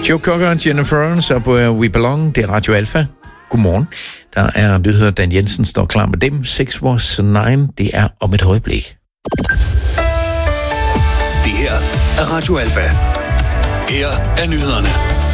Joe Cocker og Jennifer Lawrence op We Belong. Det er Radio Alpha. Godmorgen. Der er nyheder. Dan Jensen står klar med dem. 6 was 9. Det er om et øjeblik. Det her er Radio Alpha. Her er nyhederne.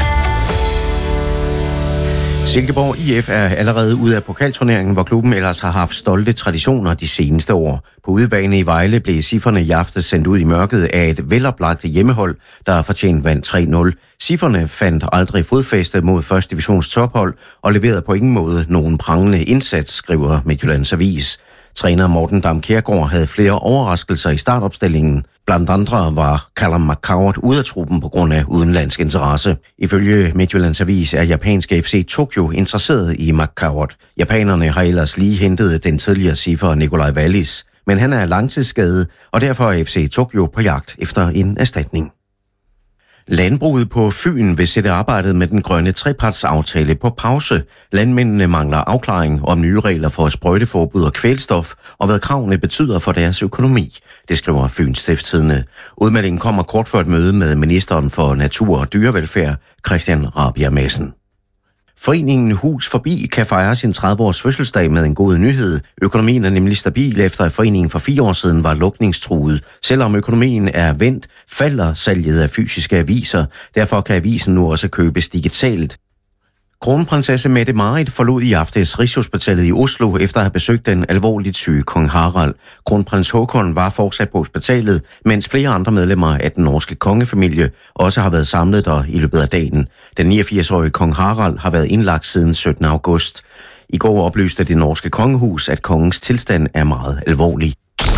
Silkeborg IF er allerede ude af pokalturneringen, hvor klubben ellers har haft stolte traditioner de seneste år. På udebane i Vejle blev Sifferne i aftes sendt ud i mørket af et veloplagt hjemmehold, der fortjent vandt 3-0. Sifferne fandt aldrig fodfæste mod 1. divisions tophold og leverede på ingen måde nogen prangende indsats, skriver Midtjyllands Avis. Træner Morten Dam Kjærgaard havde flere overraskelser i startopstillingen. Blandt andre var Callum McCoward ude af truppen på grund af udenlandsk interesse. Ifølge Midtjyllands Avis er japanske FC Tokyo interesseret i McCoward. Japanerne har ellers lige hentet den tidligere ciffer Nikolaj Wallis, men han er langtidsskadet, og derfor er FC Tokyo på jagt efter en erstatning. Landbruget på Fyn vil sætte arbejdet med den grønne trepartsaftale på pause. Landmændene mangler afklaring om nye regler for sprøjteforbud og kvælstof, og hvad kravene betyder for deres økonomi. Det skriver Fyns Stiftstidende. Udmeldingen kommer kort før et møde med ministeren for natur og dyrevelfærd, Christian Rabjerg Madsen. Foreningen Hus Forbi kan fejre sin 30-års fødselsdag med en god nyhed. Økonomien er nemlig stabil, efter at foreningen for 4 år siden var lukningstruet. Selvom økonomien er vendt, falder salget af fysiske aviser. Derfor kan avisen nu også købes digitalt. Kronprinsesse Mette-Marit forlod i aftes Rigshospitalet i Oslo efter at have besøgt den alvorligt syge kong Harald. Kronprins Håkon var fortsat på hospitalet, mens flere andre medlemmer af den norske kongefamilie også har været samlet der i løbet af dagen. Den 89-årige kong Harald har været indlagt siden 17. august. I går oplyste det norske kongehus, at kongens tilstand er meget alvorlig.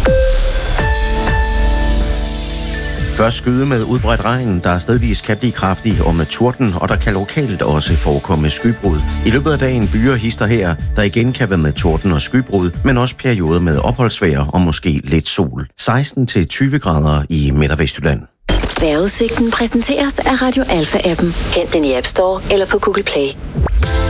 Først skyde med udbredt regn, der stedvis kan blive kraftig og med torden, og der kan lokalt også forekomme skybrud. I løbet af dagen byer hister her, der igen kan være med torden og skybrud, men også perioder med opholdsvejr og måske lidt sol. 16-20 grader i Midt- og Vestjylland. Vejrudsigten præsenteres af Radio Alpha-appen. Hent den i App Store eller på Google Play.